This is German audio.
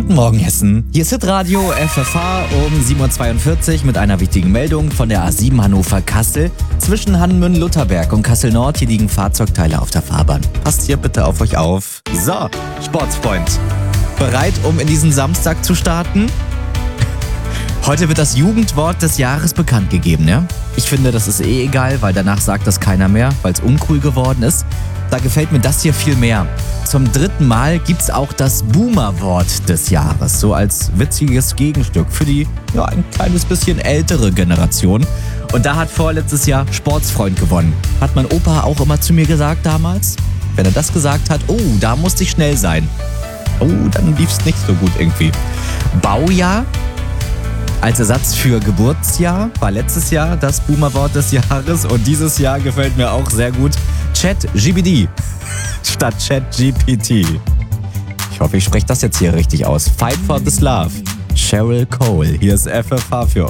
Guten Morgen, Hessen. Hier ist Hitradio FFH um 7.42 Uhr mit einer wichtigen Meldung von der A7 Hannover-Kassel. Zwischen Hannmünn-Lutherberg und Kassel-Nord, hier liegen Fahrzeugteile auf der Fahrbahn. Passt hier bitte auf euch auf. So, Sportsfreund. Bereit, um in diesen Samstag zu starten? Heute wird das Jugendwort des Jahres bekannt gegeben, ja? Ich finde, das ist egal, weil danach sagt das keiner mehr, weil es uncool geworden ist. Da gefällt mir das hier viel mehr. Zum 3. Mal gibt's auch das Boomer-Wort des Jahres, so als witziges Gegenstück für die, ein kleines bisschen ältere Generation. Und da hat vorletztes Jahr Sportsfreund gewonnen. Hat mein Opa auch immer zu mir gesagt damals. Wenn er das gesagt hat, da musste ich schnell sein. Dann lief's nicht so gut irgendwie. Baujahr als Ersatz für Geburtsjahr war letztes Jahr das Boomer-Wort des Jahres und dieses Jahr gefällt mir auch sehr gut ChatGPT statt ChatGPT. Ich hoffe, ich spreche das jetzt hier richtig aus. Fight for this love. Cheryl Cole. Hier ist FFH für euch.